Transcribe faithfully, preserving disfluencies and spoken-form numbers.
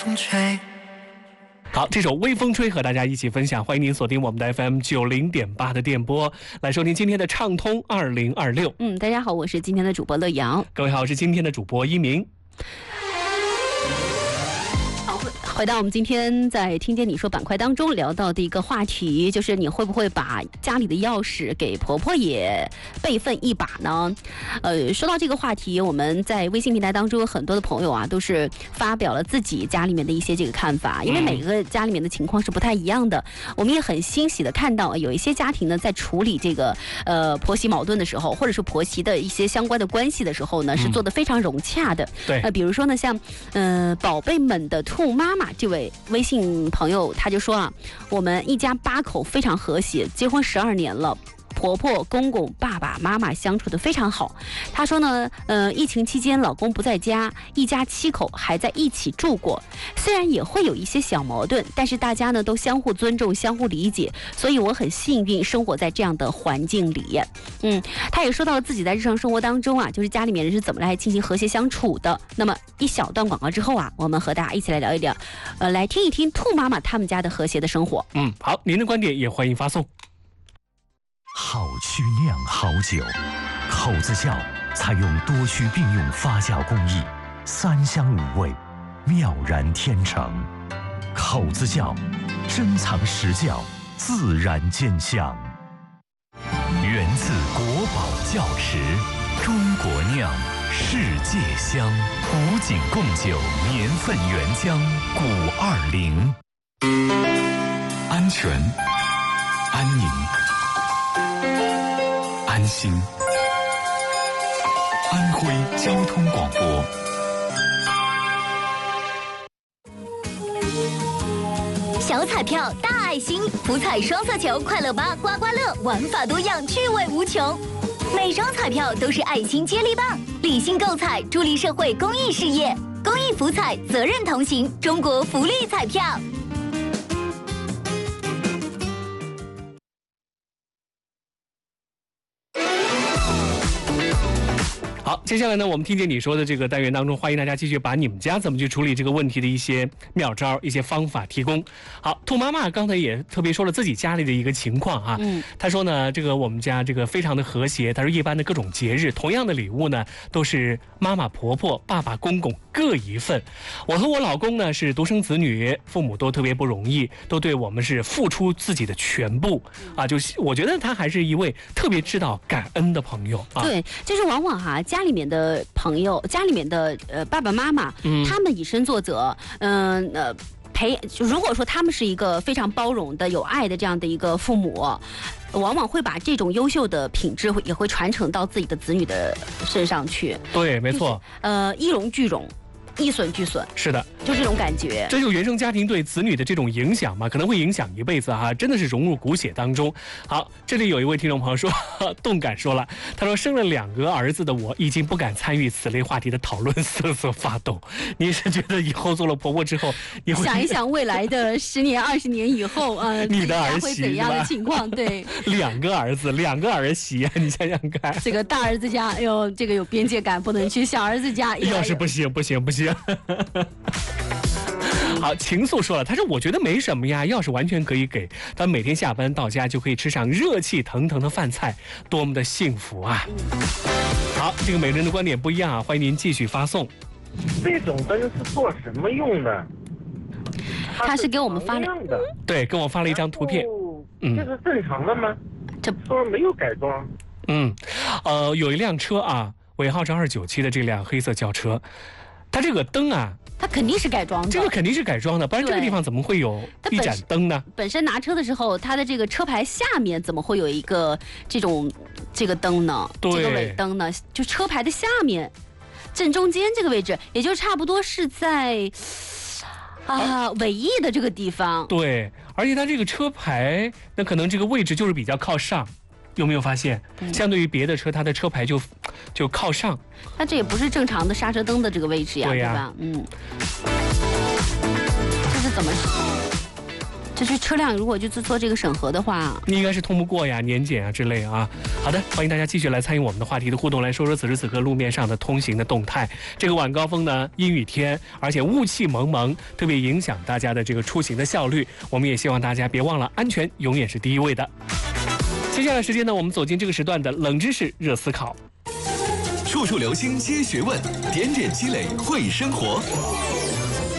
风吹。 好，这首《微风吹》和大家一起分享，欢迎您锁定我们的 F M 九零点八的电波，来收听今天的畅通二零二六。 嗯，大家好，我是今天的主播乐阳。 各位好，我是今天的主播一鸣。 回到我们今天在听见你说板块当中聊到的一个话题，就是你会不会把家里的钥匙给婆婆也备份一把呢？呃，说到这个话题，我们在微信平台当中有很多的朋友啊，都是发表了自己家里面的一些这个看法，因为每个家里面的情况是不太一样的。我们也很欣喜的看到，有一些家庭呢，在处理这个呃婆媳矛盾的时候，或者是婆媳的一些相关的关系的时候呢，是做得非常融洽的。 对， 呃，比如说呢，像呃宝贝们的兔妈妈。这位微信朋友他就说啊，我们一家八口非常和谐，结婚十二年了。婆婆、公公、爸爸妈妈相处得非常好。她说呢，呃，疫情期间老公不在家，一家七口还在一起住过。虽然也会有一些小矛盾，但是大家呢都相互尊重、相互理解，所以我很幸运生活在这样的环境里。嗯，她也说到了自己在日常生活当中啊，就是家里面人是怎么来进行和谐相处的。那么一小段广告之后啊，我们和大家一起来聊一聊，呃，来听一听兔妈妈他们家的和谐的生活。 嗯，好，您的观点也欢迎发送。 好曲酿好酒，口子窖采用多区并用发酵工艺，三香五味，妙然天成。口子窖，珍藏实窖，自然见香。源自国宝窖池，中国酿，世界香。古井贡酒年份原浆，古二零。 安全，安宁。安心，安徽交通广播。 小彩票大爱心，福彩双色球快乐吧刮刮乐，玩法多样，趣味无穷。每张彩票都是爱心接力棒，理性购彩，助力社会公益事业。公益福彩，责任同行，中国福利彩票。 好，接下来呢，我们听见你说的这个单元当中，欢迎大家继续把你们家怎么去处理这个问题的一些妙招、一些方法提供。好，兔妈妈刚才也特别说了自己家里的一个情况啊，嗯，她说呢，这个我们家这个非常的和谐。她说一般的各种节日，同样的礼物呢，都是妈妈、婆婆、爸爸、公公各一份。我和我老公呢是独生子女，父母都特别不容易，都对我们是付出自己的全部啊。就是我觉得他还是一位特别知道感恩的朋友啊。 对，就是往往哈、啊。家里面的朋友，家里面的呃爸爸妈妈，嗯，他们以身作则，嗯呃。培，如果说他们是一个非常包容的、有爱的这样的一个父母，往往会把这种优秀的品质也会传承到自己的子女的身上去。 对，没错。 就是、呃，一荣俱荣。一损俱损， 是的， 就这种感觉。 这就原生家庭对子女的这种影响嘛，可能会影响一辈子哈、啊，真的是融入骨血当中。好，这里有一位听众朋友说，动感说了，他说生了两个儿子的我，已经不敢参与此类话题的讨论，瑟瑟发抖。你是觉得以后做了婆婆之后，你会想一想未来的十年、二十年以后，呃， 你的儿媳会怎样的情况？对， 两个儿子，两个儿媳啊，你想想看。 这个大儿子家，哎呦，这个有边界感，不能去；小儿子家， 要是不行，不行，不行。好，情愫说了，他说我觉得没什么呀，钥匙完全可以给他，每天下班到家就可以吃上热气腾腾的饭菜，多么的幸福啊！好，这个每个人的观点不一样啊，欢迎您继续发送。 这种灯是做什么用的？ 他是给我们发了， 对，跟我发了一张图片。 嗯，这是正常的吗？这说没有改装。 嗯，呃，有一辆车啊，尾号是二九七的这辆黑色轿车。它这个灯啊， 它肯定是改装的， 这个肯定是改装的，不然这个地方怎么会有一盏灯呢？ 本身拿车的时候，它的这个车牌下面怎么会有一个这种这个灯呢？ 对， 这个尾灯呢，就车牌的下面正中间这个位置，也就差不多是在啊尾翼的这个地方。 对，而且它这个车牌，那可能这个位置就是比较靠上。有没有发现，嗯、相对于别的车，它的车牌就就靠上。 那这也不是正常的刹车灯的这个位置呀， 对呀， 对吧？嗯，这是怎么？ 就是车辆如果就做做这个审核的话， 应该是通不过呀、年检啊之类啊。好的，欢迎大家继续来参与我们的话题的互动，来说说此时此刻路面上的通行的动态。这个晚高峰呢，阴雨天，而且雾气蒙蒙，特别影响大家的这个出行的效率。我们也希望大家别忘了，安全永远是第一位的。接下来时间呢，我们走进这个时段的冷知识热思考。 处处留心接学问，点点积累会生活。